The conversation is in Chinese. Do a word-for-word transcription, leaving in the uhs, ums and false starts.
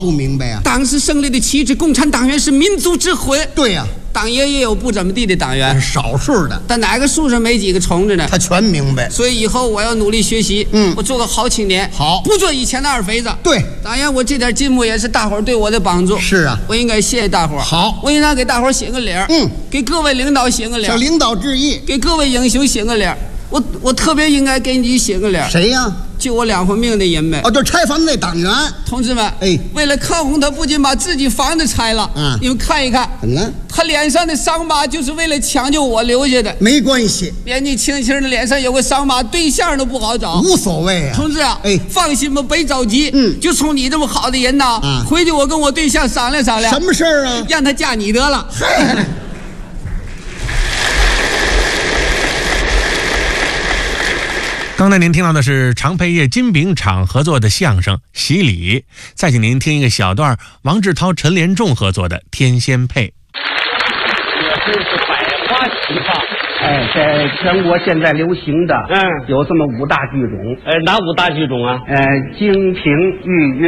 不明白啊？ 党是胜利的旗帜，共产党员是民族之魂。 对呀、啊， 党爷也有不怎么地的党员， 少数的， 但哪个树上没几个虫子呢？ 他全明白。 所以以后我要努力学习， 嗯， 我做个好青年， 好， 不做以前的二肥子。 对， 当然我这点进步也是大伙儿对我的帮助。 是啊， 我应该谢谢大伙儿。 好， 我应当给大伙儿写个礼儿， 嗯， 给各位领导写个礼儿， 向领导致意， 给各位英雄写个礼儿。我我特别应该给你写个礼儿。 谁呀、啊？ 救我两回命的人们。 哦，就拆房子那党员。 同志们， 哎， 为了抗洪，他不仅把自己房子拆了， 嗯， 你们看一看， 怎么了？ 他脸上的伤疤就是为了抢救我留下的。 没关系， 年纪轻轻的脸上有个伤疤，对象都不好找。 无所谓啊， 同志啊， 哎， 放心吧，别着急。 嗯， 就冲你这么好的人呐， 啊， 回去我跟我对象商量商量。 什么事儿啊？ 让他嫁你得了。 刚才您听到的是常培业金饼厂合作的相声《洗礼》，再请您听一个小段王志涛、陈连仲合作的《天仙配》。 这真是百花齐放。哎，在全国现在流行的，嗯，有这么五大剧种。呃，哪五大剧种啊？呃，京评豫粤